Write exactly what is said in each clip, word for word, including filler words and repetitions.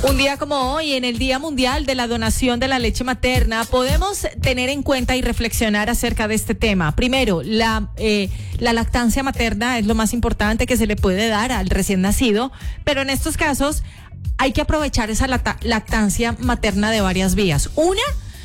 Un día como hoy, en el Día Mundial de la Donación de la Leche Materna, podemos tener en cuenta y reflexionar acerca de este tema. Primero, la, eh, la lactancia materna es lo más importante que se le puede dar al recién nacido, pero en estos casos hay que aprovechar esa lacta- lactancia materna de varias vías. Una,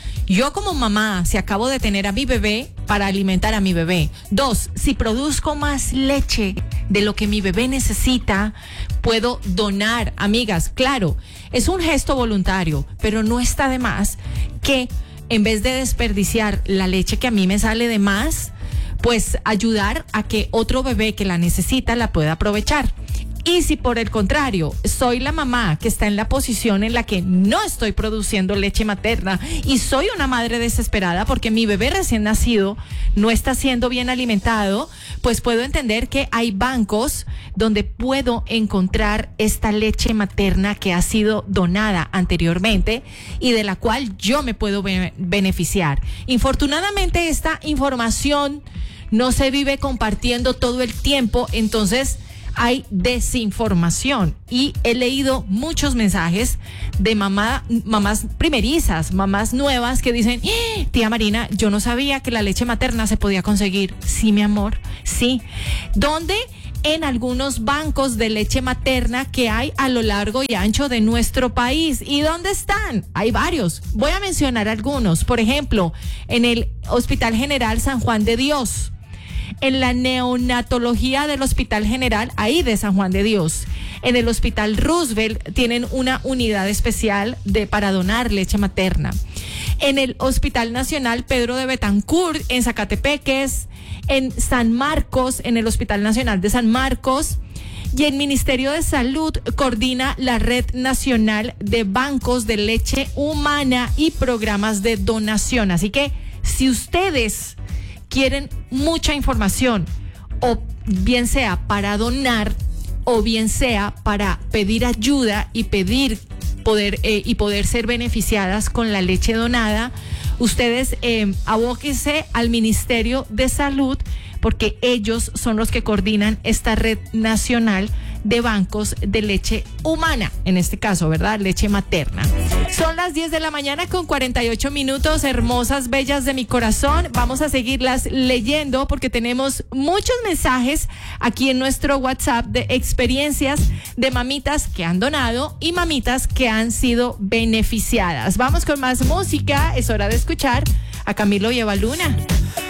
yo como mamá, si acabo de tener a mi bebé, para alimentar a mi bebé. Dos, si produzco más leche de lo que mi bebé necesita, puedo donar. Amigas, claro, es un gesto voluntario, pero no está de más que en vez de desperdiciar la leche que a mí me sale de más, pues ayudar a que otro bebé que la necesita la pueda aprovechar. Y si por el contrario, soy la mamá que está en la posición en la que no estoy produciendo leche materna y soy una madre desesperada porque mi bebé recién nacido no está siendo bien alimentado, pues puedo entender que hay bancos donde puedo encontrar esta leche materna que ha sido donada anteriormente y de la cual yo me puedo be- beneficiar. Infortunadamente, esta información no se vive compartiendo todo el tiempo, entonces hay desinformación y he leído muchos mensajes de mamá, mamás primerizas, mamás nuevas que dicen, ¡Eh, tía Marina, yo no sabía que la leche materna se podía conseguir! Sí, mi amor, sí. ¿Dónde? En algunos bancos de leche materna que hay a lo largo y ancho de nuestro país. ¿Y dónde están? Hay varios. Voy a mencionar algunos. Por ejemplo, en el Hospital General San Juan de Dios, en la neonatología del Hospital General, ahí de San Juan de Dios. En el Hospital Roosevelt tienen una unidad especial de, para donar leche materna. En el Hospital Nacional Pedro de Betancur, en Zacatepeques, en San Marcos, en el Hospital Nacional de San Marcos, y el Ministerio de Salud coordina la Red Nacional de Bancos de Leche Humana y programas de donación. Así que, si ustedes quieren mucha información, o bien sea para donar, o bien sea para pedir ayuda y pedir poder eh, y poder ser beneficiadas con la leche donada, ustedes eh, abóquense al Ministerio de Salud, porque ellos son los que coordinan esta red nacional de bancos de leche humana, en este caso, ¿verdad? Leche materna. Son las diez de la mañana con cuarenta y ocho minutos, hermosas, bellas de mi corazón. Vamos a seguirlas leyendo porque tenemos muchos mensajes aquí en nuestro WhatsApp de experiencias de mamitas que han donado y mamitas que han sido beneficiadas. Vamos con más música, es hora de escuchar a Camilo y Eva Luna.